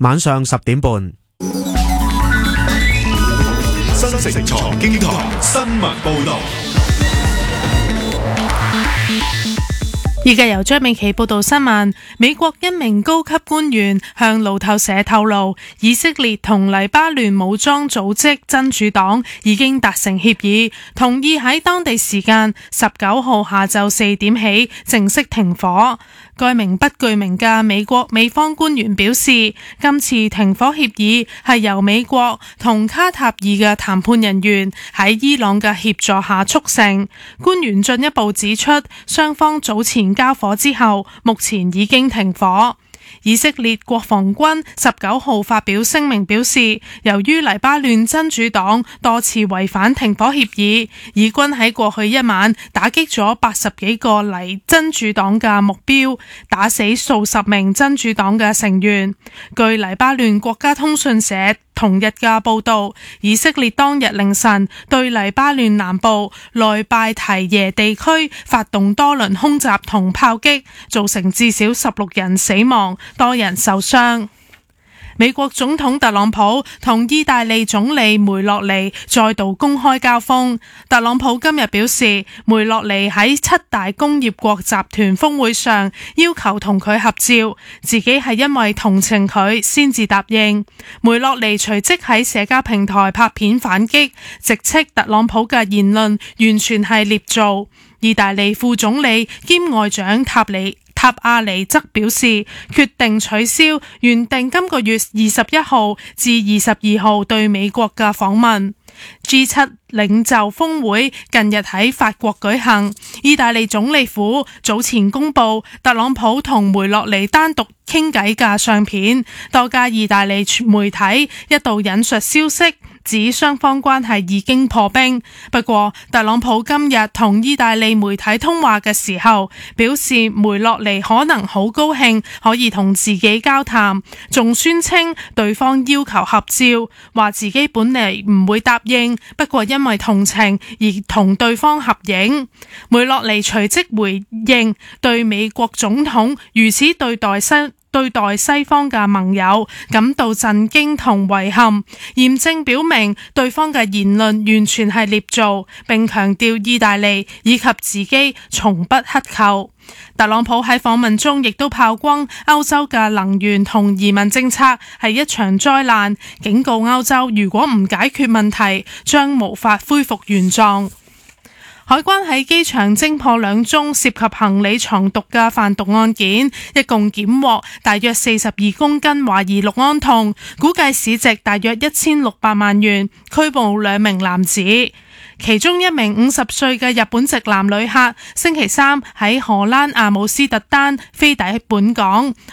晚上10點半。 新城財經台新聞報道。 而家由張美琪報道新聞。美國一名高級官員向路透社透露，以色列同黎巴嫩武裝組織真主黨已經達成協議，同意喺當地時間19號下晝4點起正式停火。該名不具名嘅美方官員表示，今次停火協議係由美國同卡塔爾嘅談判人員喺伊朗嘅協助下促成。官員進一步指出，雙方早前交火之後，目前已經停火。以色列國防軍19號發表聲明表示，由於黎巴嫩真主黨多次違反停火協議，以軍喺過去一晚打擊咗80幾個真主黨嘅目標，打死數十名真主黨嘅成員。據黎巴嫩國家通訊社同日嘅報道，以色列當日凌晨對黎巴嫩南部內拜提耶地區發動多輪空襲同炮擊，造成至少16人死亡，多人受傷。美國總統特朗普同意大利總理梅洛尼再度公開交鋒。特朗普今日表示，梅洛尼喺7大工業國集團峰會上要求同佢合照，自己係因為同情佢先至答應。梅洛尼隨即喺社交平台拍片反擊，直斥特朗普嘅言論完全係捏造。意大利副總理兼外長塔亞尼則表示，決定取消原定今個月21號至22號對美國嘅訪問。G7 領袖峰會近日喺法國舉行，意大利總理府早前公布特朗普同梅洛尼單獨傾偈嘅相片，多家意大利媒體一度引述消息，指雙方關係已經破冰。不過特朗普今日同意大利媒體通話嘅時候，表示梅洛尼可能好高興可以同自己交談，仲宣稱對方要求合照，話自己本嚟唔會答應，不過因為同情而同對方合影。梅洛尼隨即回應，對美國總統如此對待西方嘅盟友感到震驚同遺憾，嚴正表明對方嘅言論完全係捏造，並強調意大利以及自己從不克扣。特朗普喺訪問中亦都炮轟歐洲嘅能源同移民政策係一場災難，警告歐洲如果唔解決問題，將無法恢復原狀。海關喺機場偵破2宗涉及行李藏毒嘅販毒案件，一共檢獲大約42公斤懷疑氯胺酮，估計市值大約1600萬元，拘捕2名男子。其中一名50歲嘅日本籍男旅客，星期三喺荷蘭阿姆斯特丹飛抵本港，